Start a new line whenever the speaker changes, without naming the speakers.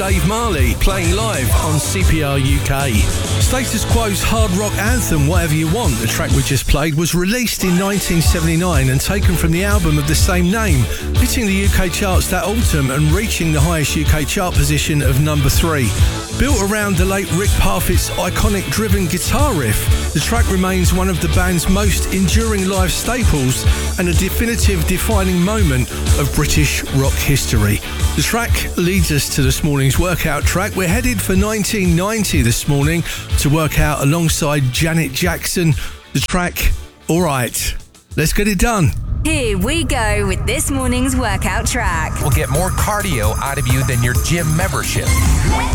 Dave Marley, playing live on CPR UK. Status Quo's hard rock anthem, Whatever You Want, the track we just played, was released in 1979 and taken from the album of the same name, hitting the UK charts that autumn and reaching the highest UK chart position of number 3. Built around the late Rick Parfitt's iconic driven guitar riff, the track remains one of the band's most enduring live staples and a definitive defining moment of British rock history. The track leads us to this morning's workout track. We're headed for 1990 this morning to work out alongside Janet Jackson. The track, Alright, let's get it done.
Here we go with this morning's workout track.
We'll get more cardio out of you than your gym membership.